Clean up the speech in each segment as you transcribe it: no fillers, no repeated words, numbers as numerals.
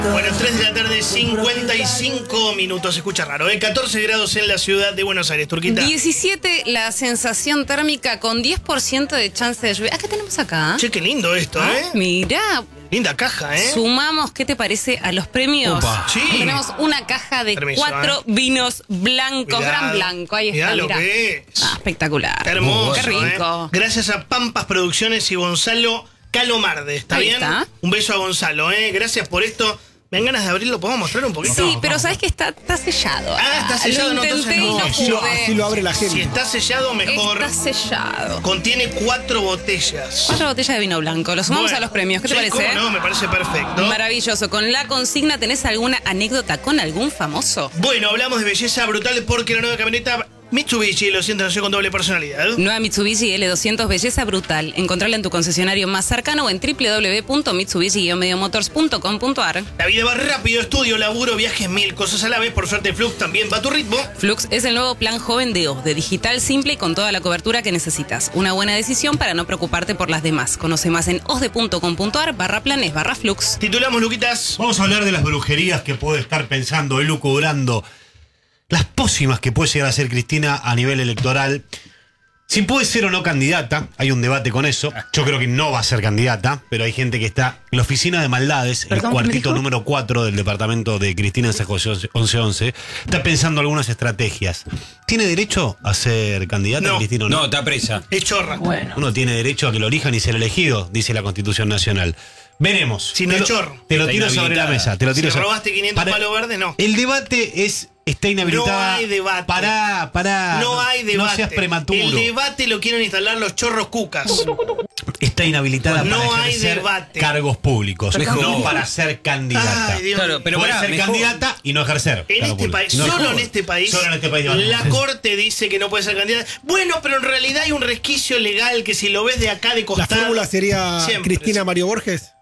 Bueno, 3 de la tarde, 55 minutos. Se escucha raro, 14 grados en la ciudad de Buenos Aires, Turquita. 17 la sensación térmica con 10% de chance de lluvia. ¿Qué tenemos acá? Che, qué lindo esto, Mirá. Linda caja, Sumamos, ¿qué te parece a los premios? Opa. Sí. Tenemos una caja de Permiso, 4 vinos blancos, Mirá. gran blanco. Ahí Mirá está, lo mirá. que es. Espectacular. Está hermoso, Qué rico. Gracias a Pampas Producciones y Gonzalo Calomarde, ¿está Ahí bien? está. Un beso a Gonzalo, Gracias por esto. Me dan ganas de abrirlo, ¿podemos mostrar un poquito? Sí, pero sabes que está sellado. Está sellado, Lo no, entonces intenté y no. pude. Así lo abre la gente. Si está sellado, mejor. Está sellado. Contiene 4 botellas. 4 botellas de vino blanco. Lo sumamos Bueno, a los premios. ¿Qué te sí, parece? ¿cómo no? Me parece perfecto. Maravilloso. Con la consigna, ¿tenés alguna anécdota con algún famoso? Bueno, hablamos de belleza brutal porque la nueva camioneta Mitsubishi L200 nació con doble personalidad. Nueva Mitsubishi L200 Belleza Brutal. Encontrala en tu concesionario más cercano o en www.mitsubishi-motors.com.ar. La vida va rápido, estudio, laburo, viajes, 1000 cosas a la vez. Por suerte Flux también va a tu ritmo. Flux es el nuevo plan joven de O, de digital simple y con toda la cobertura que necesitas. Una buena decisión para no preocuparte por las demás. Conoce más en osde.com.ar/planes/Flux. Titulamos, Luquitas. Vamos a hablar de las brujerías que puede estar pensando, elucubrando, las pócimas que puede llegar a ser Cristina a nivel electoral. Si puede ser o no candidata, hay un debate con eso. Yo creo que no va a ser candidata, pero hay gente que está en la oficina de maldades, el cuartito número 4 del departamento de Cristina en San José 1111, está pensando algunas estrategias. ¿Tiene derecho a ser candidata, No. Cristina? No, está presa. Es chorra. Uno tiene derecho a que lo elijan y ser elegido, dice la Constitución Nacional. Veremos. Si no es chorro. Te lo Está tiro sobre la inhabilitada. mesa. Te lo tiro Si sobre- robaste 500 palos verdes, no. El debate está inhabilitada. No hay debate. Pará. No hay debate. No seas prematuro. El debate lo quieren instalar los chorros cucas. Está inhabilitada No para hay ejercer debate. cargos públicos. Mejor. No para ser candidata. Ay, Dios Claro, mío. pero Puede pará, ser mejor. candidata y no ejercer. En cargos este públicos. país, No, solo ¿cómo? en este país, Solo en este país. la corte dice que no puede ser candidata. Bueno, pero en realidad hay un resquicio legal que si lo ves de acá de La costado. fórmula sería Siempre. Cristina Mario Borges.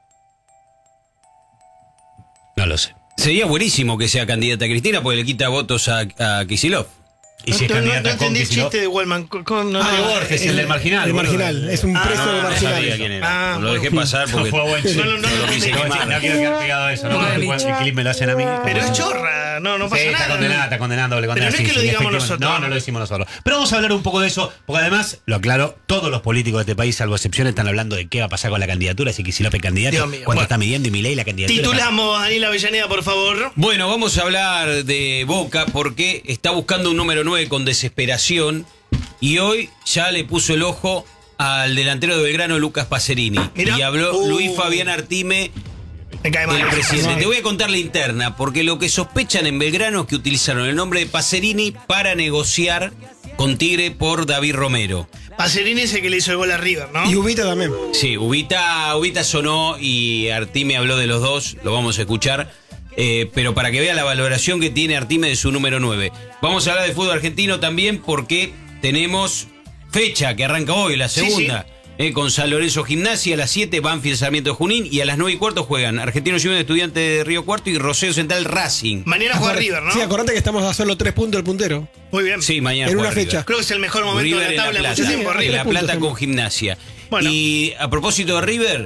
No lo sé. Sería buenísimo que sea candidata Cristina porque le quita votos a Kicillof. Y si es no candidata con entendí el Kicillof. chiste de Wellman. No, Borges, el del marginal. El boludo. marginal. Es un preso de No marginal. sabía quién era. Ah, Lo dejé bueno. pasar porque Fue buen chiste. No, lo quise No, quemar. no quiero quedar pegado a eso. No, Mal igual dicho. el clip me lo hacen a mí. Pero es chorra, no pasa Sí, nada. está condenada, doble condena. Pero no es que lo digamos nosotros. No, no lo decimos nosotros. Pero vamos a hablar un poco de eso, porque además, lo aclaro, todos los políticos de este país, salvo excepciones, están hablando de qué va a pasar con la candidatura, si Kicillof es candidato, Dios mío, cuánto bueno. está midiendo y Milei la candidatura. Titulamos, Daniela Avellaneda, por favor. Bueno, vamos a hablar de Boca porque está buscando un número 9 con desesperación y hoy ya le puso el ojo al delantero de Belgrano, Lucas Pacerini. Mirá. Y habló Luis Fabián Artime, Me cae mal. el presidente. No. Te voy a contar la interna, porque lo que sospechan en Belgrano es que utilizaron el nombre de Pacerini para negociar con Tigre por David Romero. Pacerini es el que le hizo el gol a River, ¿no? Y Ubita también. Sí, Ubita sonó y Artime habló de los dos, lo vamos a escuchar. Pero para que vea la valoración que tiene Artime de su número 9. Vamos a hablar de fútbol argentino también porque tenemos fecha que arranca hoy, la segunda. Con San Lorenzo Gimnasia a las 7, Banfield Sarmiento de Junín y a las 9:15 juegan Argentinos Juniors Estudiantes de Río Cuarto y Rosario Central Racing. Mañana juega River, ¿no? Sí, acordate que estamos a solo 3 puntos del puntero. Muy bien. Sí, mañana En juega una River. fecha. Creo que es el mejor momento River de en la La tabla. Plata, Mucho tiempo, Sí, River. en La puntos Plata somos. con Gimnasia. Bueno. Y a propósito de River,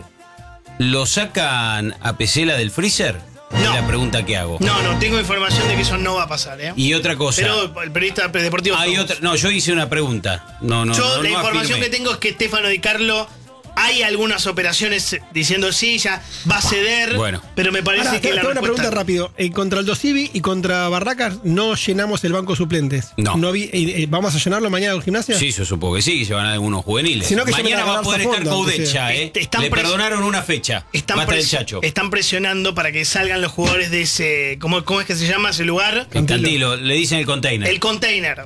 ¿lo sacan a Pesela del freezer? No. Es la pregunta que hago. No, tengo información de que eso no va a pasar, ¿eh? Y otra cosa. Pero el periodista deportivo. Hay somos. otra. No, yo hice una pregunta. No, Yo la no información afirmé. que tengo es que Stefano Di Carlo hay algunas operaciones diciendo sí, ya va a ceder. Bueno. Pero me parece Ahora, que la tengo una respuesta... pregunta rápido. Contra el Dosivi y contra Barracas no llenamos el banco suplentes. No. ¿Vamos a llenarlo mañana con Gimnasia? Sí, yo supongo que sí, que se van a algunos juveniles. Sino que se Mañana van a va a ganar poder Zafón, estar aunque Coudet sea. ya, ¿eh? Están Le perdonaron una fecha. Va a estar el Chacho. Están presionando para que salgan los jugadores de ese... ¿Cómo es que se llama ese lugar? En Cantilo, le dicen el container. El container.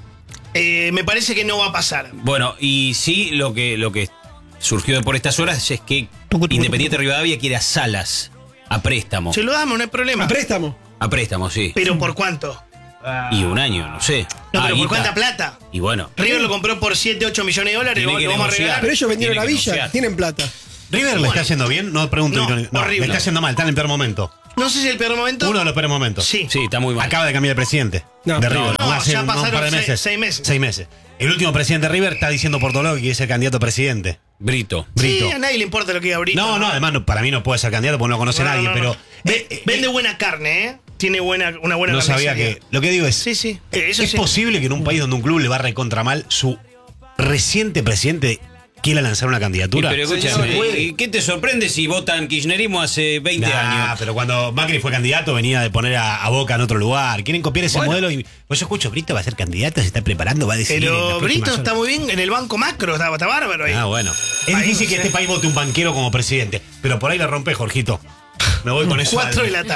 Me parece que no va a pasar. Bueno, y sí, lo que surgió por estas horas es que Independiente Rivadavia quiere a Salas a préstamo. Se lo damos, no hay problema. ¿A préstamo? A préstamo, sí. ¿Pero por cuánto? Y un año, no sé. No, pero ¿por guita. cuánta plata? Y bueno. River lo compró por 7, 8 millones de dólares. Tiene que Lo vamos a negociar. regalar. Pero ellos vendieron Tiene la que villa, negociar. tienen plata. ¿River le está yendo bien? No pregunto. No, No, horrible. le está yendo mal, está en el peor momento. No sé si el peor momento. Uno de los peores momentos. Sí. Sí, está muy mal. Acaba de cambiar el presidente No. de River. No, hace ya un pasaron par de meses. 6 meses. 6 meses. El último presidente de River está diciendo por todo lado que quiere ser candidato a presidente. Brito. Sí, a nadie le importa lo que diga Brito. No, además para mí no puede ser candidato porque no lo conoce No, nadie, no, pero... no. Vende buena carne, ¿eh? Tiene una buena No sabía carnicería. que... Lo que digo es... Sí. Eso ¿Es sí. posible que en un país donde un club le va recontra mal, su reciente presidente quiera lanzar una candidatura? Pero escúchame, ¿y qué te sorprende si votan kirchnerismo hace 20 años? Pero cuando Macri fue candidato venía de poner a Boca en otro lugar. Quieren copiar ese modelo y... Pues yo escucho, Brito va a ser candidato, se está preparando, va a decidir. Pero Brito está muy bien en el banco macro, está bárbaro ahí. Bueno. Es difícil que este país vote un banquero como presidente, pero por ahí la rompe, Jorgito. Me voy con eso. 4 de la tarde.